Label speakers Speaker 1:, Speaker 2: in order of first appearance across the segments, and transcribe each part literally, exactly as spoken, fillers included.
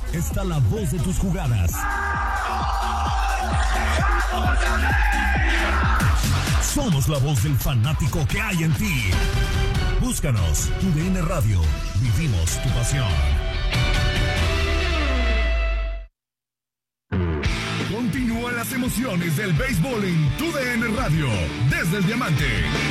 Speaker 1: está la voz de tus jugadas. Somos la voz del fanático que hay en ti. Búscanos, Tu D N Radio. Vivimos tu pasión. Continúan las emociones del béisbol en Tu D N Radio. Desde el Diamante.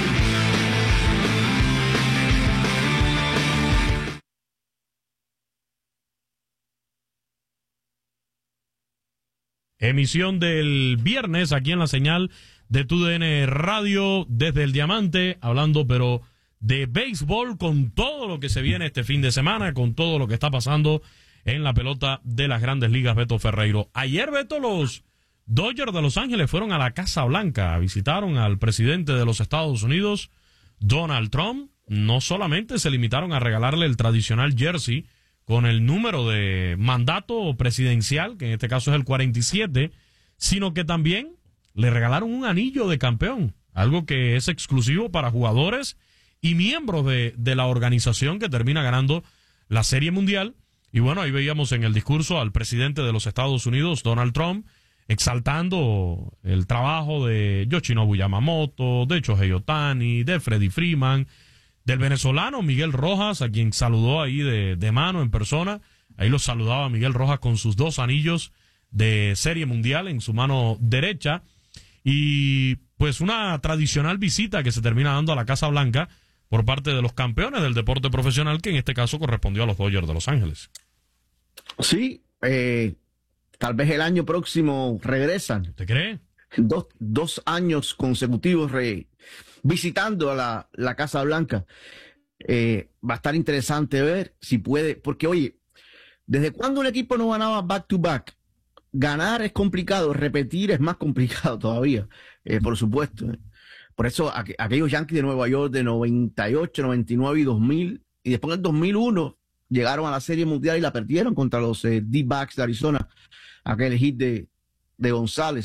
Speaker 2: Emisión del viernes aquí en la señal de Tu D N Radio desde el Diamante, hablando pero de béisbol con todo lo que se viene este fin de semana, con todo lo que está pasando en la pelota de las Grandes Ligas, Beto Ferreiro. Ayer, Beto, los Dodgers de Los Ángeles fueron a la Casa Blanca, visitaron al presidente de los Estados Unidos, Donald Trump. No solamente se limitaron a regalarle el tradicional jersey con el número de mandato presidencial, que en este caso es el cuarenta y siete, sino que también le regalaron un anillo de campeón, algo que es exclusivo para jugadores y miembros de, de la organización que termina ganando la Serie Mundial. Y bueno, ahí veíamos en el discurso al presidente de los Estados Unidos, Donald Trump, exaltando el trabajo de Yoshinobu Yamamoto, de Shohei Ohtani, de Freddie Freeman, del venezolano Miguel Rojas, a quien saludó ahí de, de mano en persona. Ahí lo saludaba Miguel Rojas con sus dos anillos de Serie Mundial en su mano derecha. Y pues una tradicional visita que se termina dando a la Casa Blanca por parte de los campeones del deporte profesional, que en este caso correspondió a los Dodgers de Los Ángeles.
Speaker 3: Sí, eh, tal vez el año próximo regresan.
Speaker 2: ¿Te cree?
Speaker 3: Dos, dos años consecutivos re, visitando a la, la Casa Blanca. Eh, va a estar interesante ver si puede, porque oye, ¿desde cuándo un equipo no ganaba back to back? Ganar es complicado, repetir es más complicado todavía, eh, por supuesto. Por eso aqu aquellos Yankees de Nueva York de noventa y ocho, noventa y nueve y dos mil, y después en el dos mil uno llegaron a la Serie Mundial y la perdieron contra los eh, D-backs de Arizona, aquel hit de, de González.